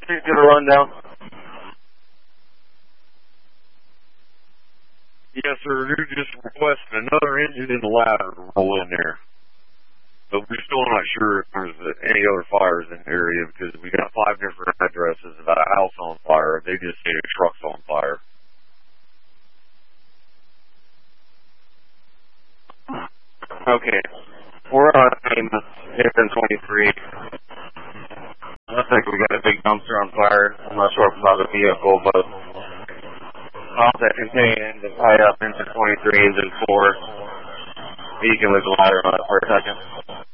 Please get a rundown. Yes, sir. You're just requesting another engine and a ladder to roll in there. But we're still not sure if there's any other fires in the area because we got 5 different addresses about a house on fire. They just say a truck's on fire. Okay. We're on Hampton 23. Looks like we got a big dumpster on fire. I'm not sure if it's about the vehicle, but off that contained and tied up into 23 engine 4. You can leave the ladder on it for a second.